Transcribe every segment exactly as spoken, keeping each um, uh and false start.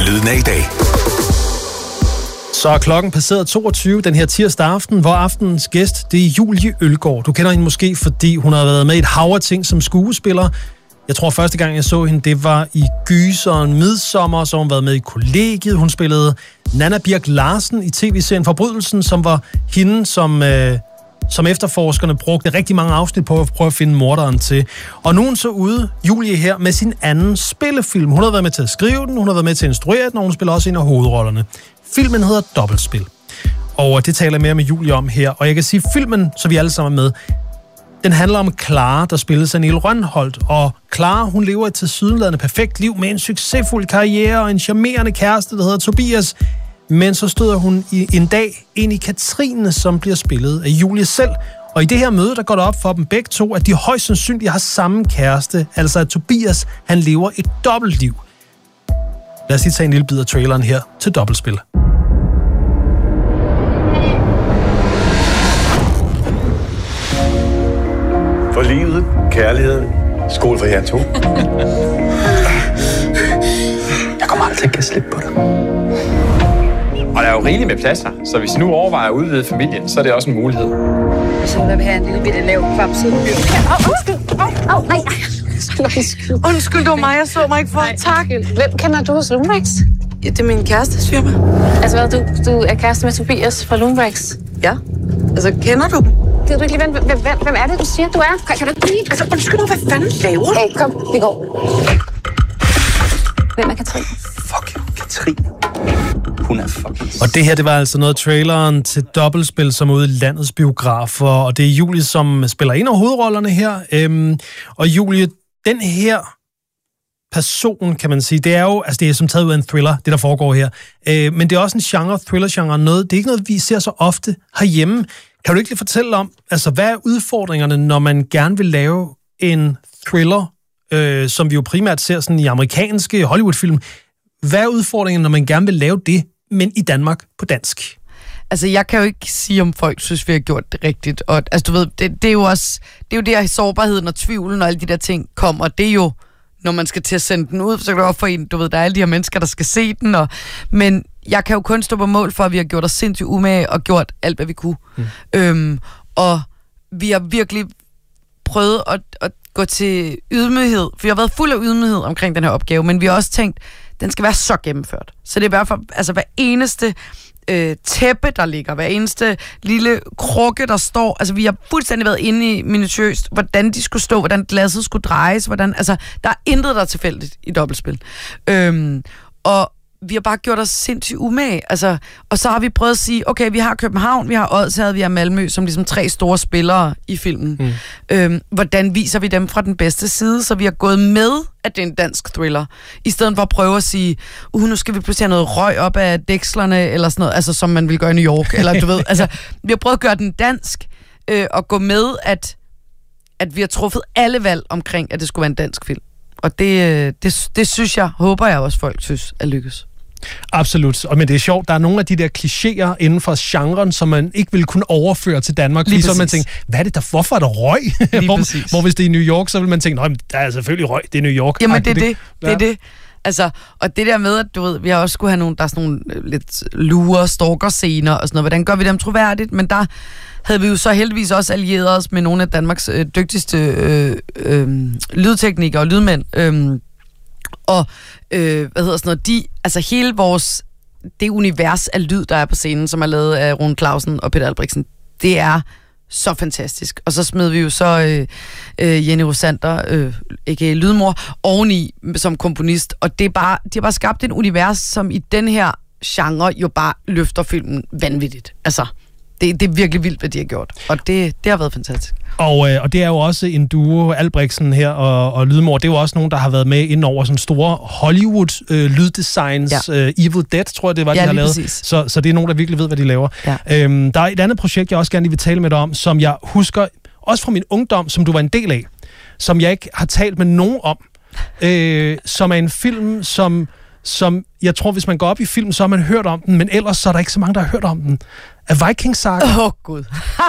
Lyden af i dag. Så er klokken passeret toogtyve den her tirsdag aften, hvor aftenens gæst, det er Julie Ølgaard. Du kender hende måske, fordi hun har været med i et hav af ting som skuespiller. Jeg tror, første gang jeg så hende, det var i Gyseren Midsommer, så hun har været med i Kollegiet. Hun spillede Nanna Birk Larsen i tv-serien Forbrydelsen, som var hende, som, øh, som efterforskerne brugte rigtig mange afsnit på at prøve at finde morderen til. Og nu er hun så ude, Julie her, med sin anden spillefilm. Hun har været med til at skrive den, hun har været med til at instruere den, og hun spiller også en af hovedrollerne. Filmen hedder Dobbeltspil. Og det taler jeg mere med Julie om her. Og jeg kan sige, at filmen, så vi alle sammen er med, den handler om Clara, der spilles af Niel Rønholt. Og Clara, hun lever et tilsyneladende perfekt liv med en succesfuld karriere og en charmerende kæreste, der hedder Tobias. Men så støder hun i en dag ind i Katrine, som bliver spillet af Julie selv. Og i det her møde, der går det op for dem begge to, at de højst sandsynligt har samme kæreste. Altså at Tobias, han lever et dobbeltliv. Lad os lige tage en lille bid af traileren her til Dobbeltspil. For livet, kærligheden, skole for jer to. Jeg kommer aldrig til at slippe på dig. Og der er jo rigeligt med pladser, så hvis I nu overvejer at udvide familien, så er det også en mulighed. Så vil vi have en lille bitte lav kvapset. Åh, undskyld. Åh, oh, nej. Undskyld. Undskyld, det var mig. Jeg så mig ikke for. Nej. Tak. Hvem kender du hos Lumbrax? Ja, det er min kærestes firma. Altså hvad, du, du er kæreste med Tobias fra Lumbrax? Ja. Altså, kender du dem? Kan du ikke lige vente? Hvem, hvem, hvem er det, du siger, du er? Kan, kan du ikke blive? Altså, undskyld, hvad fanden laver du? Hey, kom, vi går. Hvem er Katrine? Fuck you, Katrine. Hun er fucking... Og det her, det var altså noget af traileren til Dobbeltspil, som er ude i landets biografer. Og det er Julie, som spiller en af hovedrollerne her. Øhm, og Julie, den her person, kan man sige, det er jo, altså det er som taget ud af en thriller, det der foregår her. Øh, men det er også en genre, thriller-genre, noget, det er ikke noget, vi ser så ofte herhjemme. Kan du ikke lige fortælle om, altså hvad er udfordringerne, når man gerne vil lave en thriller, øh, som vi jo primært ser sådan i amerikanske Hollywood-film. Hvad er udfordringen, når man gerne vil lave det, men i Danmark på dansk? Altså, jeg kan jo ikke sige, om folk synes, vi har gjort det rigtigt. Og, altså, du ved, det, det er jo også, det er jo der sårbarheden og tvivlen og alle de der ting kommer. Det er jo, når man skal til at sende den ud, så kan det også for en, du ved, der er alle de her mennesker, der skal se den. Og, men jeg kan jo kun stå på mål for, at vi har gjort os sindssygt umage og gjort alt, hvad vi kunne. Mm. Øhm, og vi har virkelig prøvet at, at gå til ydmyghed. For vi har været fuld af ydmyghed omkring den her opgave, men vi har også tænkt, den skal være så gennemført. Så det er i hvert fald, altså hver eneste øh, tæppe, der ligger, hver eneste lille krukke, der står, altså vi har fuldstændig været inde i minutiøst, hvordan de skulle stå, hvordan glasset skulle drejes, hvordan, altså der er intet, der er tilfældigt i Dobbeltspil. Øhm, og vi har bare gjort os sindssygt umage, altså, og så har vi prøvet at sige, okay, vi har København, vi har Odsherred, vi har Malmø, som ligesom tre store spillere i filmen. Mm. Øhm, hvordan viser vi dem fra den bedste side, så vi har gået med, at det er en dansk thriller, i stedet for at prøve at sige, uh, nu skal vi pludselig have noget røg op af dækslerne, eller sådan noget, altså som man vil gøre i New York, eller du ved, altså, vi har prøvet at gøre den dansk, øh, og gå med, at, at vi har truffet alle valg omkring, at det skulle være en dansk film. Og det, det, det synes jeg, håber jeg også, folk synes er lykkes. Absolut. Og men det er sjovt, der er nogle af de der klichéer inden for genren, som man ikke vil kunne overføre til Danmark. Lige så man tænker, hvad er det der, hvorfor er der røg? hvor, hvor hvis det er i New York, så vil man tænke, nej, der er selvfølgelig røg, det er New York. Jamen det er det, det er det. Altså, og det der med, at du ved, vi har også skulle have nogle, der er sådan nogle lidt lure, stalker-scener og sådan noget. Hvordan gør vi dem troværdigt? Men der havde vi jo så heldigvis også allieret os med nogle af Danmarks øh, dygtigste øh, øh, lydteknikere og lydmænd. Øh, og øh, hvad hedder sådan noget, de, altså hele vores, det univers af lyd, der er på scenen, som er lavet af Rune Clausen og Peter Albrechtsen, det er så fantastisk. Og så smed vi jo så øh, øh, Jenny Rosander, øh, ikke lydmor, oveni som komponist, og det er bare, de har bare skabt et univers, som i den her genre jo bare løfter filmen vanvittigt. Altså, det, det er virkelig vildt, hvad de har gjort, og det, det har været fantastisk. Og, øh, og det er jo også en duo, Albrechtsen her og, og Lydmor, det er jo også nogen, der har været med ind over sådan store Hollywood-lyddesigns, øh, ja. øh, Evil Dead, tror jeg, det var, ja, de har lavet. Så, så det er nogen, der virkelig ved, hvad de laver. Ja. Øhm, der er et andet projekt, jeg også gerne lige vil tale med dig om, som jeg husker, også fra min ungdom, som du var en del af, som jeg ikke har talt med nogen om, øh, som er en film, som, som jeg tror, hvis man går op i film, så har man hørt om den, men ellers så er der ikke så mange, der har hørt om den. Af Viking Saga. Åh, oh, Gud.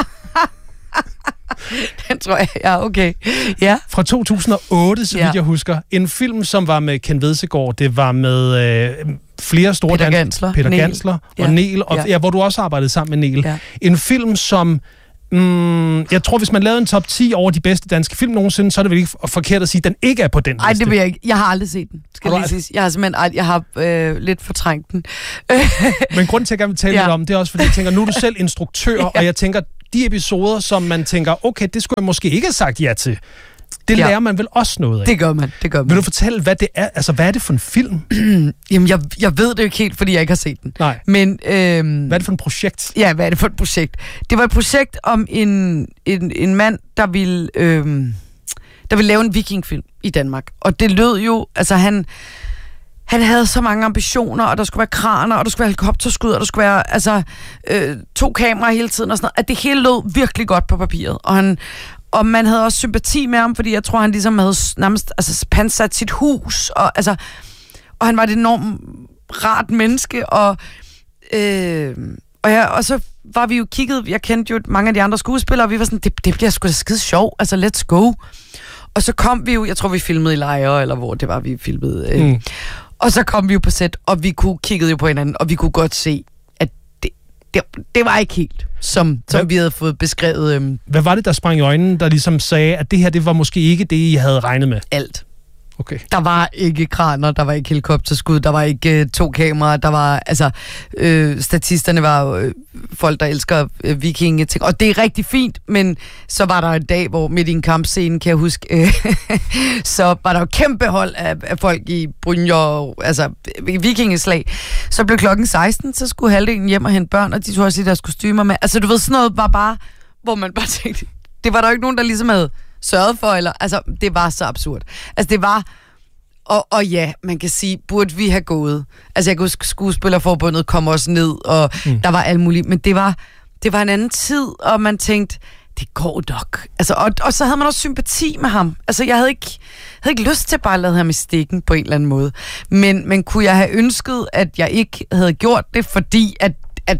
Den tror jeg, ja, okay. Ja. Fra to tusind og otte, så vidt ja. jeg husker. En film, som var med Ken Vedsegaard. Det var med øh, flere store Peter dans- Gansler, Peter Nel. Gansler og Ja. Nel, og, Ja. ja, hvor du også arbejdede sammen med Nel. Ja. En film, som... Mm, jeg tror, hvis man lavede en top ti over de bedste danske film nogensinde, så er det vel ikke forkert at sige, at den ikke er på den Nej, liste. det vil jeg ikke. Jeg har aldrig set den, skal Har jeg du lige sige. Jeg har simpelthen ald- jeg har øh, lidt fortrængt den. Men grunden til, at jeg gerne vil tale Ja. lidt om, det er også, fordi jeg tænker, nu er du selv instruktør, ja. og jeg tænker, de episoder, som man tænker, okay, det skulle jeg måske ikke have sagt ja til, det Ja. lærer man vel også noget af. Det gør man, det gør man. Vil du fortælle, hvad det er? Altså, hvad er det for en film? Jamen, jeg, jeg ved det jo ikke helt, fordi jeg ikke har set den. Nej. Men, øhm, Hvad er det for et projekt? ja, hvad er det for et projekt? Det var et projekt om en, en, en mand, der ville, øhm, der ville lave en vikingfilm i Danmark. Og det lød jo, altså han... Han havde så mange ambitioner, og der skulle være kraner, og der skulle være helikopterskud, og der skulle være altså, øh, to kameraer hele tiden, og sådan noget. At det hele lød virkelig godt på papiret. Og, han, og man havde også sympati med ham, fordi jeg tror, han ligesom havde nærmest altså, pansat sit hus. Og, altså, og han var et enormt rart menneske, og, øh, og, ja, og så var vi jo kigget, jeg kendte jo mange af de andre skuespillere, og vi var sådan, det, det bliver sgu da skide sjov, altså let's go. Og så kom vi jo, jeg tror vi filmede i Lejre, eller hvor det var, vi filmede. Øh, mm. Og så kom vi jo på sæt, og vi kunne kiggede jo på hinanden, og vi kunne godt se, at det, det, det var ikke helt, som, som vi havde fået beskrevet. Øhm, Hvad var det, der sprang i øjnene, der ligesom sagde, at det her, det var måske ikke det, I havde regnet med? alt. Okay. Der var ikke kraner, der var ikke helikopterskud, der var ikke øh, to kameraer, der var, altså, øh, statisterne var øh, folk, der elsker øh, vikingeting, og det er rigtig fint, men så var der en dag, hvor midt i en kampscene, kan jeg huske, øh, så var der jo kæmpe hold af, af folk i brynjer, altså vikingeslag. Så blev klokken seksten, så skulle halvdelen hjem og hente børn, og de tog også i deres kostymer med. Altså, du ved, sådan noget var bare, hvor man bare tænkte, det var der jo ikke nogen, der ligesom havde sørget for, eller, altså, det var så absurd. Altså, det var, og, og ja, man kan sige, burde vi have gået. Altså, jeg kan huske, skuespillerforbundet kom også ned, og mm. der var alt muligt, men det var, det var en anden tid, og man tænkte, det går nok. Altså, og, og så havde man også sympati med ham. Altså, jeg havde ikke, havde ikke lyst til bare at lade ham i stikken på en eller anden måde. Men, men kunne jeg have ønsket, at jeg ikke havde gjort det, fordi at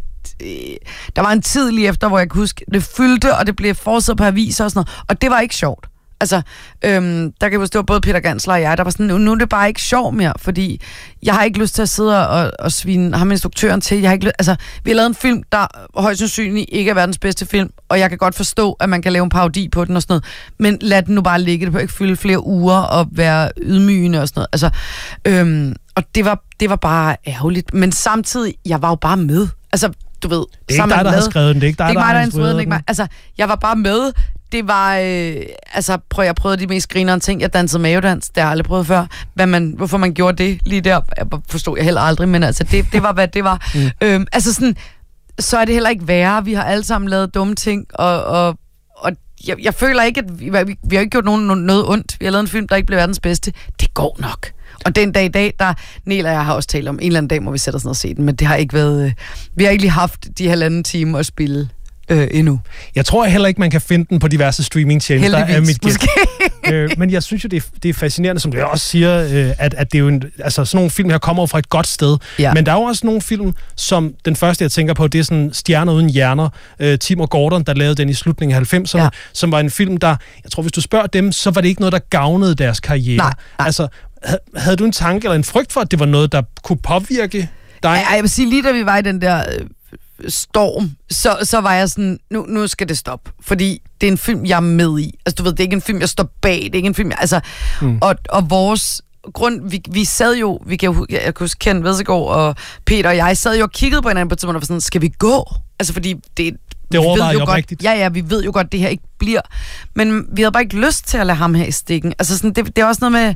der var en tid lige efter, hvor jeg kunne huske, det fyldte, og det blev forsiden på aviser og sådan noget, og det var ikke sjovt. Altså, øhm, der kan jeg huske, det var både Peter Gansler og jeg, der var sådan, nu, nu er det bare ikke sjovt mere, fordi jeg har ikke lyst til at sidde og, og svine ham instruktøren til. Jeg har ikke lyst, altså, vi har lavet en film, der højst sandsynligt ikke er verdens bedste film, og jeg kan godt forstå, at man kan lave en parodi på den og sådan noget, men lad den nu bare ligge, det på ikke fylde flere uger og være ydmygende og sådan noget. Altså, øhm, og det var, det var bare ærgerligt, men samtidig, jeg var jo bare med. Altså, du ved, det er ikke dig, der har skrevet den. Det er ikke dig, det er ikke der mig, der har har instrueret instrueret den. den. Altså, jeg var bare med. Det var, øh, altså, prøv, jeg prøvede de mest grinerende ting. Jeg dansede mavedans, det har jeg aldrig prøvet før. Hvad man, hvorfor man gjorde det lige der, jeg forstod jeg heller aldrig, men altså, det, det var, hvad det var. Mm. Øhm, altså sådan, så er det heller ikke værre. Vi har alle sammen lavet dumme ting, og, og, og jeg, jeg føler ikke, at vi, vi, vi har ikke gjort nogen noget ondt. Vi har lavet en film, der ikke blev verdens bedste. Det går nok. Og den dag i dag, der Nel og jeg har også talt om, en eller anden dag må vi sætte os ned og se den, men det har ikke været, øh, vi har ikke lige haft de halvanden time at spille øh, endnu. Jeg tror heller ikke, man kan finde den på diverse streamingtjenester. Heldigvis, mit måske. øh, men jeg synes jo, det er, det er fascinerende, som du også siger, øh, at, at det er jo en, altså sådan nogle film her kommer fra et godt sted. Ja. Men der er jo også nogle film, som den første, jeg tænker på, det er sådan Stjerner uden hjerner. Øh, Tim og Gordon, der lavede den i slutningen af halvfemserne, ja. Som var en film, der, jeg tror, hvis du spørger dem, så var det ikke noget, der gavnede deres karriere. Nej, nej. Altså, havde du en tanke eller en frygt for, at det var noget, der kunne påvirke dig? Ja, jeg vil sige, lige da vi var i den der øh, storm, så, så var jeg sådan, nu, nu skal det stoppe. Fordi det er en film, jeg er med i. Altså, du ved, det er ikke en film, jeg står bag. Det er ikke en film, jeg, altså... Mm. Og, og vores grund... Vi, vi sad jo... Vi kan jo jeg kan huske, Ken Vedsegaard og Peter og jeg sad jo og kiggede på hinanden på et tidspunkt og var sådan, skal vi gå? Altså, fordi det... Det overvejede jo godt, ja, ja, vi ved jo godt, det her ikke bliver. Men vi havde bare ikke lyst til at lade ham her i stikken. Altså, sådan, det, det er også noget med...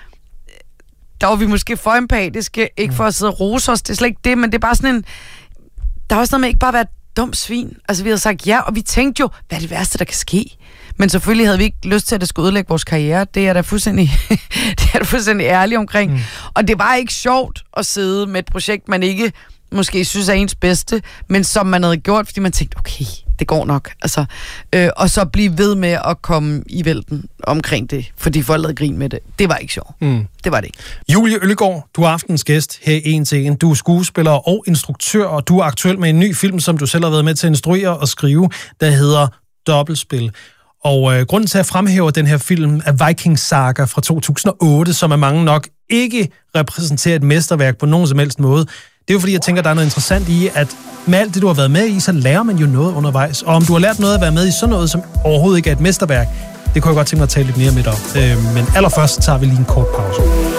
Der var vi måske for empatiske, ikke for at sidde og rose os, det er slet ikke det, men det er bare sådan en... Der er også noget med ikke bare at være et dumt svin. Altså, vi havde sagt ja, og vi tænkte jo, hvad er det værste, der kan ske? Men selvfølgelig havde vi ikke lyst til, at det skulle ødelægge vores karriere. Det er da fuldstændig, det er da fuldstændig ærlig omkring. Mm. Og det var ikke sjovt at sidde med et projekt, man ikke måske synes er ens bedste, men som man havde gjort, fordi man tænkte, okay, det går nok. Altså, øh, og så blive ved med at komme i vælten omkring det, fordi folk lavede grin med det. Det var ikke sjovt. Mm. Det var det ikke. Julie Ølgaard, du er aftens gæst her i En til En. Du er skuespiller og instruktør, og du er aktuel med en ny film, som du selv har været med til at instruere og skrive, der hedder Dobbeltspil. Og øh, grunden til at fremhæve den her film er Viking Saga fra to tusind og otte, som er mange nok ikke repræsenterer et mesterværk på nogen som helst måde. Det er jo fordi, jeg tænker, der er noget interessant i, at med alt det, du har været med i, så lærer man jo noget undervejs. Og om du har lært noget at være med i sådan noget, som overhovedet ikke er et mesterværk, det kunne jeg godt tænke mig at tale lidt mere med om. Øh, men allerførst tager vi lige en kort pause.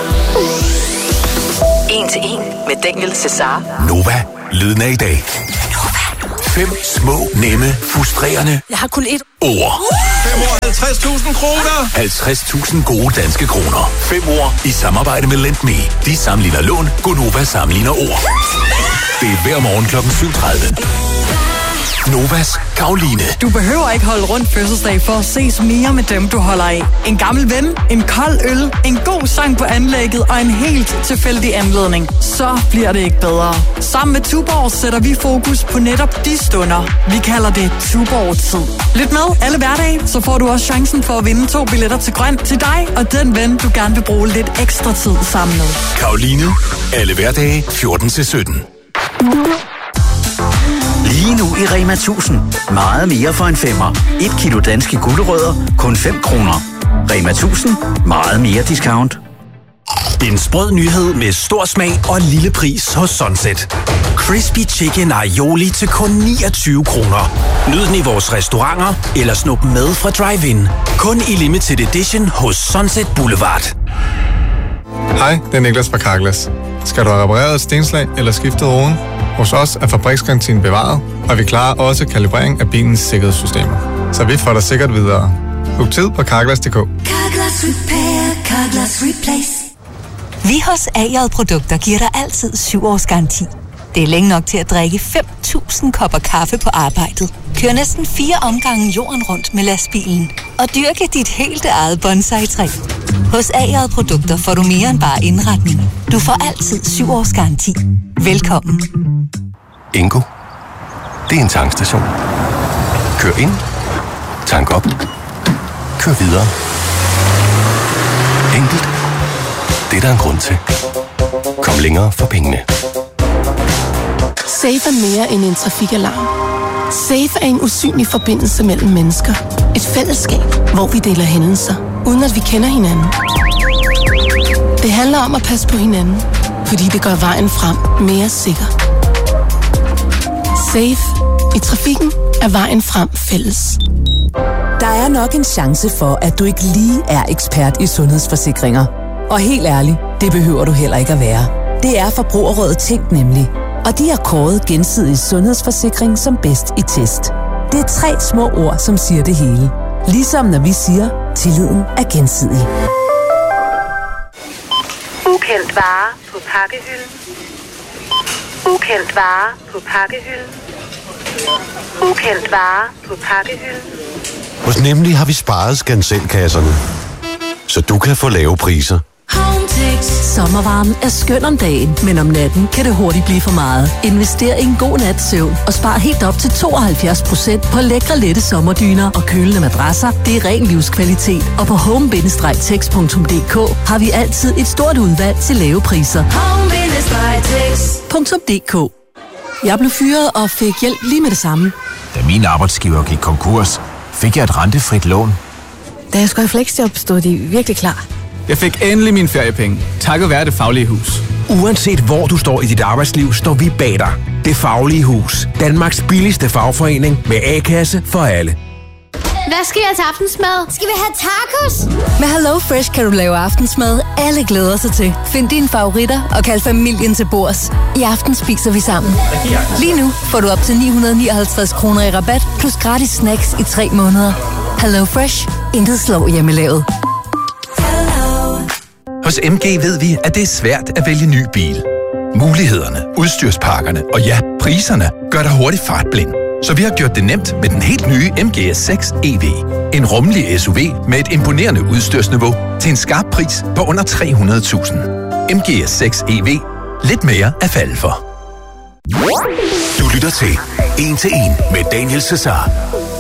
En til en med Daniel Cesar. Nova, lyden af i dag. Fem små, nemme, frustrerende Jeg har kun ét ord. Fem ord, halvtreds tusind kroner. halvtreds tusind gode danske kroner. Fem ord i samarbejde med LendMe. De sammenligner lån, Gonova sammenligner ord. Det er hver morgen klokken syv tredive. Novas Karoline. Du behøver ikke holde rundt fødselsdag for at ses mere med dem, du holder af. En gammel ven, en kold øl, en god sang på anlægget og en helt tilfældig anledning. Så bliver det ikke bedre. Sammen med Tuborg sætter vi fokus på netop de stunder. Vi kalder det Tuborg-tid. Lyt med alle hverdage, så får du også chancen for at vinde to billetter til Grøn til dig og den ven, du gerne vil bruge lidt ekstra tid sammen med. Karoline. Alle hverdage fjorten til sytten. Lige nu i Rema tusind. Meget mere for en femmer. Et kilo danske gulerødder, kun fem kroner. Rema tusind. Meget mere discount. En sprød nyhed med stor smag og lille pris hos Sunset. Crispy Chicken Aioli til kun niogtyve kroner. Nyd den i vores restauranter eller snup med fra Drive-In. Kun i limited edition hos Sunset Boulevard. Hej, det er Niklas fra Carglass. Skal du have repareret et stenslag eller skiftet roden? Hos os er fabriksgarantien bevaret, og vi klarer også kalibrering af bilens sikkerhedssystemer. Så vi får dig sikkert videre. Book tid på carglass punktum d k. Carglass Repair, Carglass Replace. Vi hos A J Produkter giver dig altid syv års garanti. Det er længe nok til at drikke fem tusind kopper kaffe på arbejdet. Kør næsten fire omgange jorden rundt med lastbilen. Og dyrke dit helt eget bonsai-træ. Hos A J Produkter får du mere end bare indretning. Du får altid syv års garanti. Velkommen. Ingo. Det er en tankstation. Kør ind. Tank op. Kør videre. Enkelt. Det er der en grund til. Kom længere for pengene. Safe er mere end en trafikalarm. Safe er en usynlig forbindelse mellem mennesker. Et fællesskab, hvor vi deler hændelser, uden at vi kender hinanden. Det handler om at passe på hinanden, fordi det gør vejen frem mere sikker. Safe. I trafikken er vejen frem fælles. Der er nok en chance for, at du ikke lige er ekspert i sundhedsforsikringer. Og helt ærligt, det behøver du heller ikke at være. Det er Forbrugerrådet Tænk nemlig. Og de har kåret Gensidig Sundhedsforsikring som bedst i test. Det er tre små ord, som siger det hele. Ligesom når vi siger, tilliden er gensidig. Ukendt vare på pakkehylden. Ukendt vare på pakkehylden. Ukendt vare på pakkehylden. Hos Nemlig har vi sparet skanselkasserne, så du kan få lave priser. Sommervarmen er skøn om dagen, men om natten kan det hurtigt blive for meget. Invester i en god nats søvn og spar helt op til tooghalvfjerds procent på lækre, lette sommerdyner og kølende madrasser. Det er ren livskvalitet. Og på home bindestreg tex punktum d k har vi altid et stort udvalg til lave priser. home bindestreg tex punktum d k. Jeg blev fyret og fik hjælp lige med det samme. Da min arbejdsgiver gik konkurs, fik jeg et rentefrit lån. Da jeg skulle i fleksjob, stod de virkelig klar. Jeg fik endelig mine feriepenge, takket være Det Faglige Hus. Uanset hvor du står i dit arbejdsliv, står vi bag dig. Det Faglige Hus. Danmarks billigste fagforening med A-kasse for alle. Hvad skal jeg til aftensmad? Skal vi have tacos? Med Hello Fresh kan du lave aftensmad, alle glæder sig til. Find dine favoritter og kald familien til bords. I aften spiser vi sammen. Lige nu får du op til ni hundrede nioghalvtreds kroner i rabat, plus gratis snacks i tre måneder. Hello Fresh. Intet slår hjemmelavet. Hos M G ved vi, at det er svært at vælge ny bil. Mulighederne, udstyrspakkerne og ja, priserne gør dig hurtigt fartblind. Så vi har gjort det nemt med den helt nye M G S seks E V. En rummelig S U V med et imponerende udstyrsniveau til en skarp pris på under tre hundrede tusind. M G S seks E V. Lidt mere at falde for. Du lytter til En til En med Daniel Cesar.